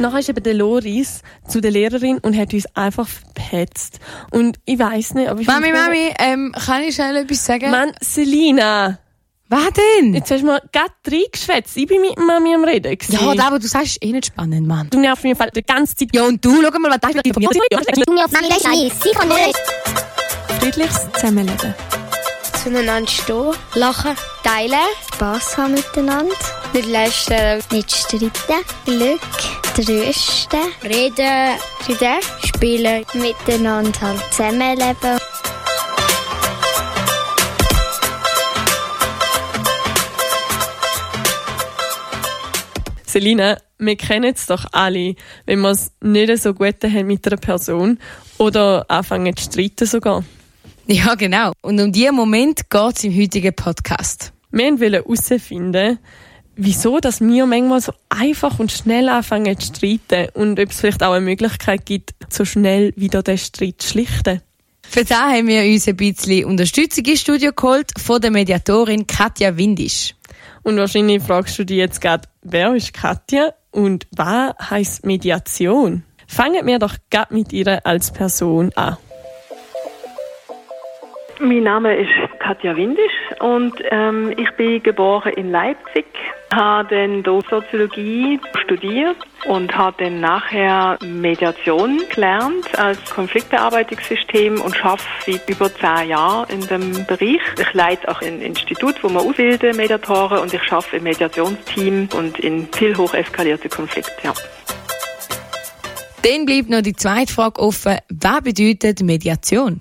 Nachher ist eben der Loris zu der Lehrerin und hat uns einfach verpetzt. Und ich weiss nicht, aber ich... Mami, kann ich schnell etwas sagen? Mann, Selina! Was denn? Jetzt hast du mir gerade reingeschwätzt. Ich bin mit Mami am Reden gewesen. Ja, das, was du sagst, ist eh nicht spannend, Mann. Du nervst mich die ganze Zeit. Ja, und du, schau mal, was da ist von mir. Mami, das ist nicht. Sicher nicht. Friedliches Zusammenleben. Zueinander stehen, lachen, teilen, Spass haben miteinander, nicht lästern, nicht streiten, Glück, trösten, reden, spielen, miteinander halt zusammenleben. Selina, wir kennen es doch alle, wenn wir es nicht so gut haben mit einer Person oder anfangen zu streiten sogar. Ja, genau. Und um diesen Moment geht es im heutigen Podcast. Wir wollten herausfinden, wieso dass wir manchmal so einfach und schnell anfangen zu streiten und ob es vielleicht auch eine Möglichkeit gibt, so schnell wieder den Streit zu schlichten. Für das haben wir uns ein bisschen Unterstützung ins Studio geholt von der Mediatorin Katja Windisch. Und wahrscheinlich fragst du dich jetzt gerade, wer ist Katja und was heisst Mediation? Fangen wir doch gerade mit ihr als Person an. Mein Name ist Katja Windisch und ich bin geboren in Leipzig, habe dann dort Soziologie studiert und habe dann nachher Mediation gelernt als Konfliktbearbeitungssystem und arbeite seit über 10 Jahren in dem Bereich. Ich leite auch ein Institut, wo wir ausbilden, Mediatoren, und ich arbeite im Mediationsteam und in viel hoch eskalierte Konflikte. Ja. Dann bleibt noch die zweite Frage offen. Was bedeutet Mediation?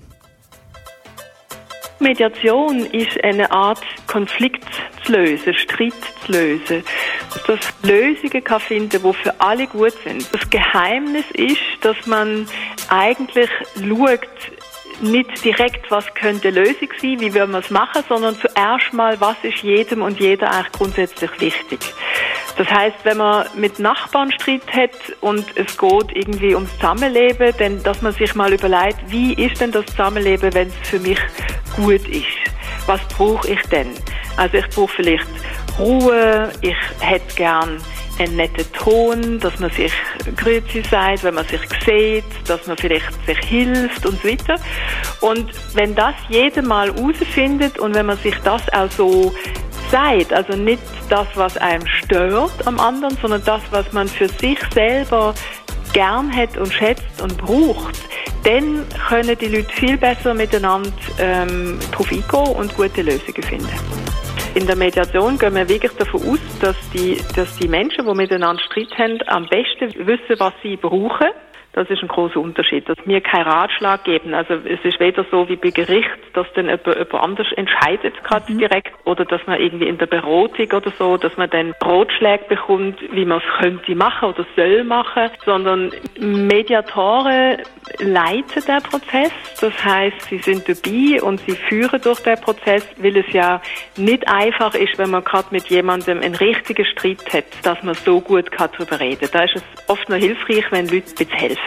Mediation ist eine Art, Konflikt zu lösen, Streit zu lösen. Dass Lösungen kann finden, die für alle gut sind. Das Geheimnis ist, dass man eigentlich schaut, nicht direkt, was könnte Lösung sein, wie wollen wir es machen, sondern zuerst mal, was ist jedem und jeder eigentlich grundsätzlich wichtig. Das heisst, wenn man mit Nachbarn Streit hat und es geht irgendwie ums Zusammenleben, dann, dass man sich mal überlegt, wie ist denn das Zusammenleben, wenn es für mich gut ist? Was brauche ich denn? Also ich brauche vielleicht Ruhe, ich hätte gern einen netten Ton, dass man sich Grüezi sagt, wenn man sich sieht, dass man vielleicht sich hilft und so weiter. Und wenn das jeder mal herausfindet und wenn man sich das auch so sagt, also nicht das, was einem stört am anderen, sondern das, was man für sich selber gern hat und schätzt und braucht, dann können die Leute viel besser miteinander drauf eingehen und gute Lösungen finden. In der Mediation gehen wir wirklich davon aus, dass die Menschen, die miteinander Streit haben, am besten wissen, was sie brauchen. Das ist ein großer Unterschied, dass wir keinen Ratschlag geben. Also es ist weder so wie bei Gericht, dass dann jemand anders entscheidet gerade direkt, oder dass man irgendwie in der Beratung oder so, dass man dann Ratschläge bekommt, wie man es könnte machen oder soll machen, sondern Mediatoren leiten den Prozess. Das heisst, sie sind dabei und sie führen durch den Prozess, weil es ja nicht einfach ist, wenn man gerade mit jemandem einen richtigen Streit hat, dass man so gut darüber reden kann. Da ist es oft noch hilfreich, wenn Leute ein bisschen helfen.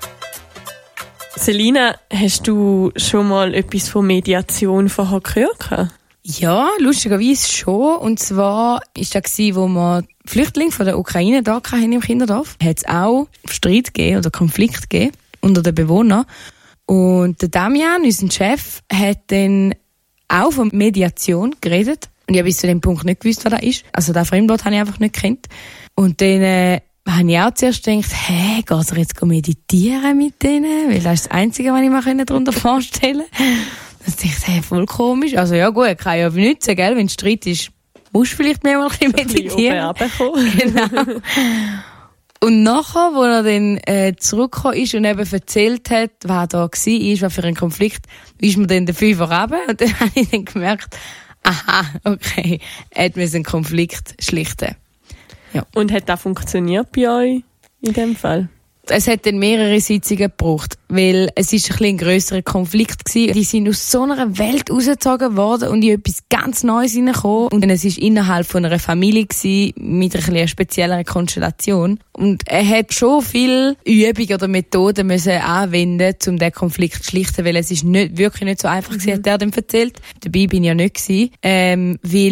Selina, hast du schon mal etwas von Mediation vorher gehört? Ja, lustigerweise schon. Und zwar war das, wo wir Flüchtlinge von der Ukraine da hatten im Kinderdorf. Hat es auch Streit gegeben oder Konflikt gegeben unter den Bewohnern. Und der Damian, unser Chef, hat dann auch von Mediation geredet. Und ich habe bis zu dem Punkt nicht gewusst, was das ist. Also das Fremdwort habe ich einfach nicht gekannt. Und dann habe ich auch zuerst gedacht, geht er jetzt meditieren mit denen? Weil das ist das Einzige, was ich mir darunter vorstellen konnte. Dann dachte ich, voll komisch. Also ja gut, kann ja benutzen, gell? Wenn Streit ist, musst du vielleicht mehr mal ein bisschen meditieren. Genau. Und nachher, wo er dann zurückgekommen ist und eben erzählt hat, was da war, was für ein Konflikt, ist mir dann der Fünfer runter. Und dann habe ich dann gemerkt, aha, okay, er musste einen Konflikt schlichten. Ja. Und hat das funktioniert bei euch in dem Fall? Es hat dann mehrere Sitzungen gebraucht, weil es ist ein bisschen ein grösserer Konflikt gewesen. Die sind aus so einer Welt rausgezogen worden und in etwas ganz Neues hineingekommen. Und es war innerhalb von einer Familie gewesen, mit einer spezielleren Konstellation. Und er hat schon viel Übungen oder Methoden müssen anwenden, um den Konflikt zu schlichten, weil es ist wirklich nicht so einfach gewesen, hat er dem erzählt. Dabei bin ich ja nicht gewesen, weil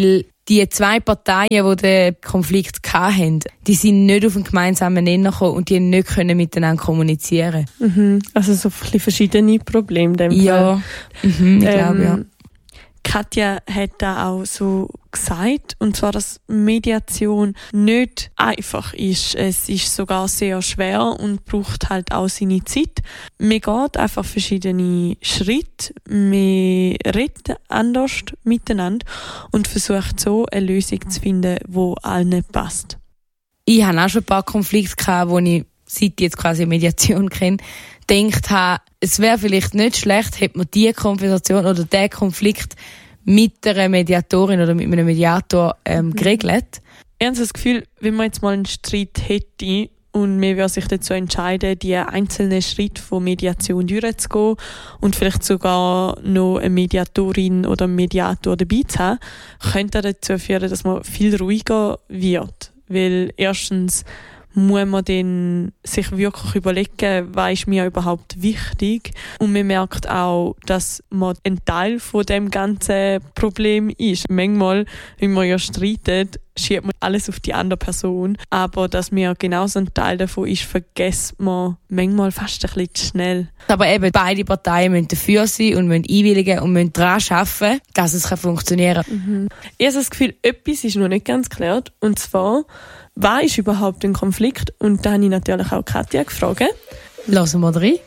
die 2 Parteien, die den Konflikt hatten, die sind nicht auf einen gemeinsamen Nenner gekommen und die nicht können miteinander kommunizieren. Also so ein bisschen verschiedene Probleme. Ja, ich glaube, ja. Katja hat da auch so gesagt, und zwar, dass Mediation nicht einfach ist. Es ist sogar sehr schwer und braucht halt auch seine Zeit. Man geht einfach verschiedene Schritte, man redet anders miteinander und versucht so eine Lösung zu finden, die allen passt. Ich hatte auch schon ein paar Konflikte gehabt, wo ich, seit ich jetzt quasi Mediation kenne, gedacht habe, es wäre vielleicht nicht schlecht, hätte man diese Konversation oder diesen Konflikt mit einer Mediatorin oder mit einem Mediator geregelt. Ich habe das Gefühl, wenn man jetzt mal einen Streit hätte und man würde sich dazu entscheiden, die einzelnen Schritte von Mediation durchzugehen und vielleicht sogar noch eine Mediatorin oder einen Mediator dabei zu haben, könnte das dazu führen, dass man viel ruhiger wird. Weil erstens muss man dann sich wirklich überlegen, was ist mir überhaupt wichtig. Und man merkt auch, dass man ein Teil von dem ganzen Problem ist. Manchmal, wenn man ja streitet, schiebt man alles auf die andere Person. Aber dass mir genauso ein Teil davon ist, vergisst man manchmal fast ein bisschen zu schnell. Aber eben, beide Parteien müssen dafür sein und müssen einwilligen und müssen daran arbeiten, dass es funktionieren kann. Ich habe das Gefühl, etwas ist noch nicht ganz geklärt. Und zwar, was ist überhaupt ein Konflikt? Und da habe ich natürlich auch Katja gefragt. Lassen wir rein.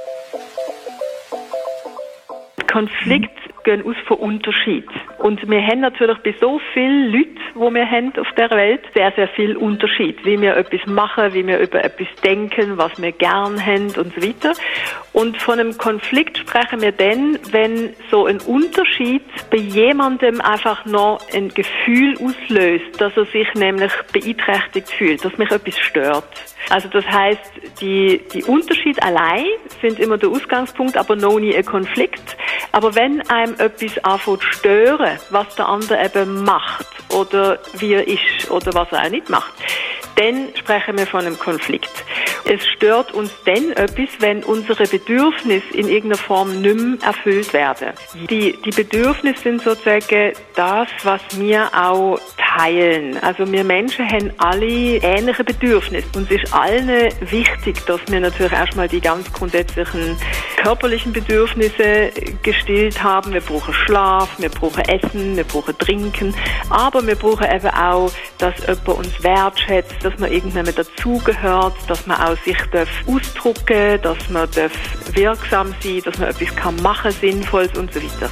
Konflikte gehen aus von Unterschied. Und wir haben natürlich bei so vielen Leuten, die wir haben auf der Welt, sehr, sehr viel Unterschied. Wie wir etwas machen, wie wir über etwas denken, was wir gern haben und so weiter. Und von einem Konflikt sprechen wir dann, wenn so ein Unterschied bei jemandem einfach noch ein Gefühl auslöst, dass er sich nämlich beeinträchtigt fühlt, dass mich etwas stört. Also das heisst, die Unterschiede allein sind immer der Ausgangspunkt, aber noch nie ein Konflikt. Aber wenn einem etwas anfängt zu stören, was der andere eben macht oder wie er ist oder was er auch nicht macht, dann sprechen wir von einem Konflikt. Es stört uns dann etwas, wenn unsere Bedürfnisse in irgendeiner Form nicht mehr erfüllt werden. Die Bedürfnisse sind sozusagen das, was wir auch teilen. Also wir Menschen haben alle ähnliche Bedürfnisse. Uns ist allen wichtig, dass wir natürlich erstmal die ganz grundsätzlichen körperlichen Bedürfnisse gestillt haben. Wir brauchen Schlaf, wir brauchen Essen, wir brauchen Trinken, aber wir brauchen eben auch, dass jemand uns wertschätzt, dass man irgendwann dazugehört, dass man auch sich ausdrücken darf, dass man wirksam sein darf, dass man etwas machen kann, Sinnvolles und so weiter.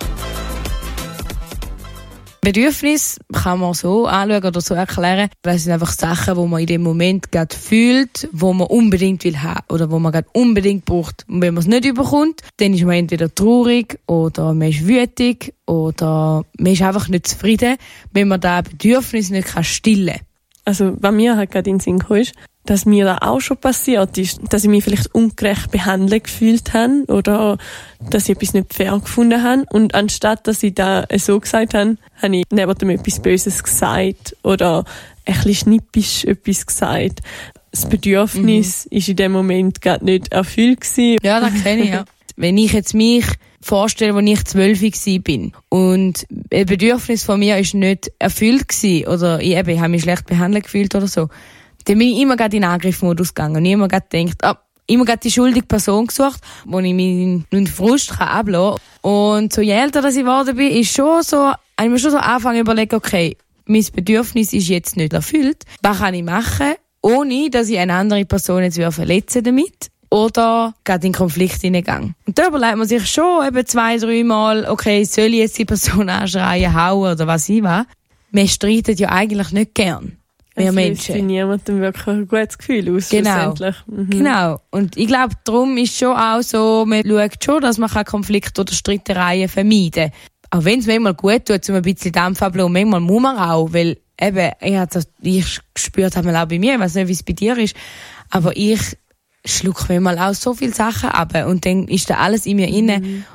Bedürfnis kann man so anschauen oder so erklären. Das sind einfach Sachen, die man in dem Moment gerade fühlt, wo man unbedingt will haben oder wo man gerade unbedingt braucht. Und wenn man es nicht überkommt, dann ist man entweder traurig oder man ist wütig oder man ist einfach nicht zufrieden, wenn man das Bedürfnis nicht stillen kann. Also, was mir halt gerade in den Sinn kam, ist, dass mir da auch schon passiert ist, dass ich mich vielleicht ungerecht behandelt gefühlt habe oder dass ich etwas nicht fair gefunden habe. Und anstatt, dass ich da so gesagt habe, habe ich neben dem etwas Böses gesagt oder ein bisschen schnippisch etwas gesagt. Das Bedürfnis ist in dem Moment gerade nicht erfüllt gewesen. Ja, das kenne ich, ja. Wenn ich jetzt mich vorstelle, als ich 12 war und ein Bedürfnis von mir ist nicht erfüllt gewesen, oder ich habe mich schlecht behandelt gefühlt oder so, dann bin ich immer gerade in Angriffsmodus gegangen und immer gerade gedacht, immer gerade die schuldige Person gesucht, wo ich meinen Frust ablassen kann. Und so je älter dass ich geworden bin, ist schon so, habe ich mir schon so angefangen zu überlegen, okay, mein Bedürfnis ist jetzt nicht erfüllt. Was kann ich machen, ohne dass ich eine andere Person jetzt verletzen damit? Oder gerade in Konflikt hineingegangen. Und da überlegt man sich schon eben 2-3 Mal, okay, soll ich jetzt die Person anschreien, hauen oder was ich will? Man streitet ja eigentlich nicht gern. Wir Menschen. Es niemandem wirklich ein gutes Gefühl aus. Genau. Genau. Und ich glaube, darum ist schon auch so, man schaut schon, dass man Konflikte oder Streitereien vermeiden kann. Auch wenn es manchmal gut tut, um ein bisschen Dampf abzulassen, manchmal muss man auch, weil eben, ich gespürt habe auch bei mir, ich weiß nicht, wie es bei dir ist, aber ich schluck manchmal auch so viele Sachen ab und dann ist da alles in mir inne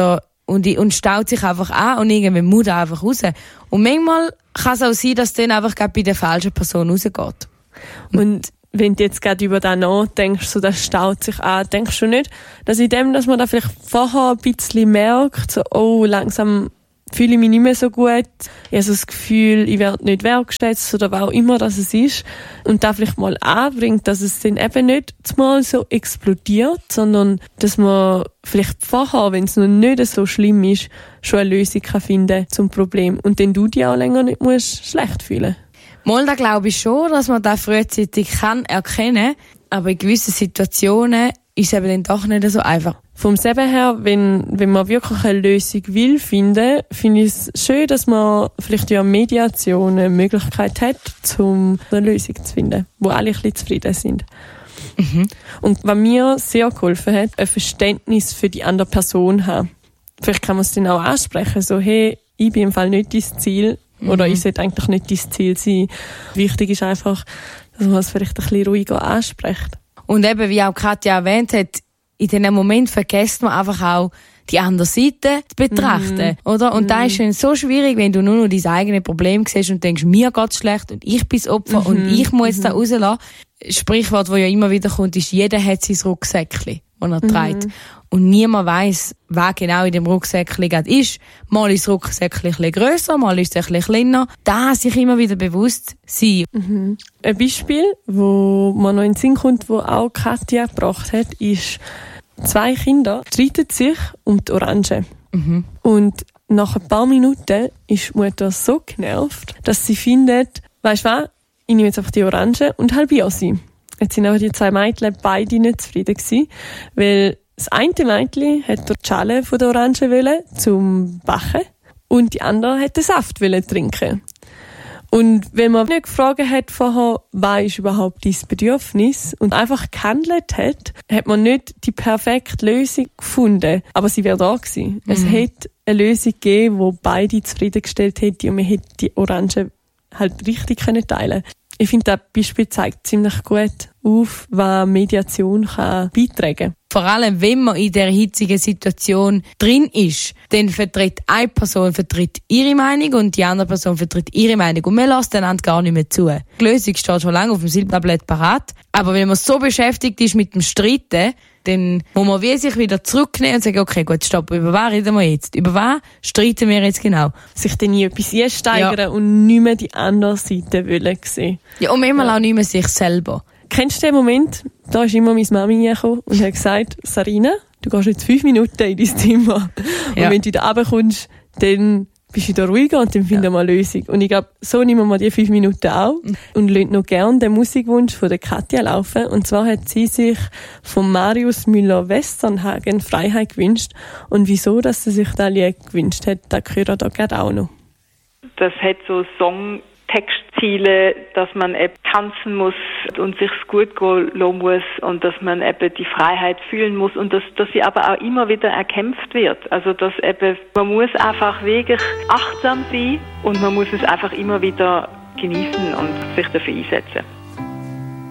und staut sich einfach an und irgendwann muss da einfach raus. Und manchmal kann es auch sein, dass dann einfach gerade bei der falschen Person rausgeht. Und wenn du jetzt gerade über das nachdenkst, so das staut sich an, denkst du nicht, dass man da vielleicht vorher ein bisschen merkt, so, oh, langsam fühle ich mich nicht mehr so gut. Ich habe so das Gefühl, ich werde nicht wertgeschätzt oder was auch immer das ist. Und da vielleicht mal anbringt, dass es dann eben nicht mal so explodiert, sondern dass man vielleicht vorher, wenn es noch nicht so schlimm ist, schon eine Lösung finden kann zum Problem. Und dann du dich auch länger nicht musst schlecht fühlen. Mal, da glaube ich schon, dass man das frühzeitig erkennen kann. Aber in gewissen Situationen ist es eben dann doch nicht so einfach. Vom Seben her, wenn man wirklich eine Lösung will finden, finde ich es schön, dass man vielleicht ja Mediation eine Möglichkeit hat, um eine Lösung zu finden, wo alle ein bisschen zufrieden sind. Mhm. Und was mir sehr geholfen hat, ein Verständnis für die andere Person haben. Vielleicht kann man es dann auch ansprechen, so, hey, ich bin im Fall nicht dein Ziel, oder ich sollte eigentlich nicht dein Ziel sein. Wichtig ist einfach, dass man es vielleicht ein bisschen ruhiger anspricht. Und eben, wie auch Katja erwähnt hat, in diesem Moment vergisst man einfach auch, die andere Seite zu betrachten, oder? Und da ist schon so schwierig, wenn du nur noch dein eigenes Problem siehst und denkst, mir geht's schlecht und ich bin das Opfer und ich muss da rauslassen. Sprichwort, das ja immer wieder kommt, ist, jeder hat sein Rucksäckchen, das er trägt. Und niemand weiss, wer genau in dem Rucksäckchen gerade ist. Mal ist das Rucksäckchen ein bisschen grösser, mal ist es ein bisschen kleiner. Da sich immer wieder bewusst sein. Ein Beispiel, wo man noch in den Sinn kommt, wo auch Katja gebracht hat, ist, 2 Kinder streiten sich um die Orange. Und nach ein paar Minuten ist die Mutter so genervt, dass sie findet, weisst du was, ich nehme jetzt einfach die Orange und halbiere sie. Jetzt sind aber die 2 Mädchen beide nicht zufrieden gewesen, weil das eine Mädchen hat die Schale von der Orange wollen, zum Backen, und die andere hat den Saft wollen trinken. Und wenn man nicht gefragt hat vorher, was ist überhaupt dein Bedürfnis, und einfach gehandelt hat, hat man nicht die perfekte Lösung gefunden. Aber sie wäre da gewesen. Es hätte eine Lösung gegeben, die beide zufriedengestellt hätte, und man hätte die Orange halt richtig teilen können. Ich finde, das Beispiel zeigt ziemlich gut auf, was Mediation kann beitragen kann. Vor allem, wenn man in der hitzigen Situation drin ist, dann vertritt eine Person ihre Meinung und die andere Person vertritt ihre Meinung. Und man lässt einander gar nicht mehr zu. Die Lösung steht schon lange auf dem Silbertablett parat. Aber wenn man so beschäftigt ist mit dem Streiten, dann muss man sich wieder zurücknehmen und sagen, okay, gut, stopp, über was reden wir jetzt? Über was streiten wir jetzt genau? Sich dann nie etwas einsteigern und nicht mehr die andere Seite wollen sehen. Ja, und manchmal auch nicht mehr sich selber. Kennst du den Moment? Da ist immer meine Mami hergekommen und hat gesagt, Sarina, du gehst jetzt 5 Minuten in dein Zimmer. Und wenn du wieder runterkommst, dann bist du wieder ruhiger und dann finden wir eine Lösung. Und ich glaube, so nehmen wir die 5 Minuten auch und lassen noch gerne den Musikwunsch von der Katja laufen. Und zwar hat sie sich von Marius Müller-Westernhagen Freiheit gewünscht. Und wieso, dass sie sich das Lied gewünscht hat, das hören wir da gerade auch noch. Das hat so Songtextziele, dass man eben tanzen muss und sich's gut gehen lassen muss und dass man eben die Freiheit fühlen muss und dass sie aber auch immer wieder erkämpft wird. Also dass eben, man muss einfach wirklich achtsam sein und man muss es einfach immer wieder genießen und sich dafür einsetzen.